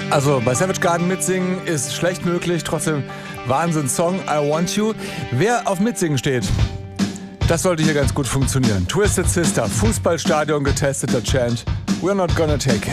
Also bei Savage Garden mitsingen ist schlecht möglich, trotzdem Wahnsinn-Song, I Want You. Wer auf Mitsingen steht, das sollte hier ganz gut funktionieren. Twisted Sister, Fußballstadion getesteter Chant, We're not gonna take